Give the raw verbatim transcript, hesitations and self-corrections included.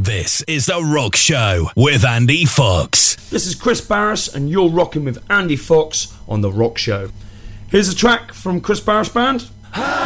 This is The Rock Show with Andy Fox. This is Chris Barris and you're rocking with Andy Fox on The Rock Show. Here's a track from Chris Barris Band.